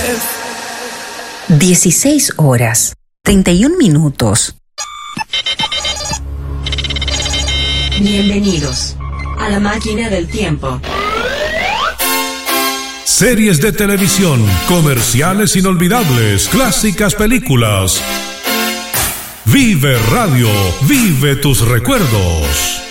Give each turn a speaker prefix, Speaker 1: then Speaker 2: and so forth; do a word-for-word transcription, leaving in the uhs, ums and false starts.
Speaker 1: dieciséis horas, treinta y un minutos.
Speaker 2: Bienvenidos a la máquina del tiempo.
Speaker 3: Series de televisión, comerciales inolvidables, clásicas películas. Vive Radio, vive tus recuerdos.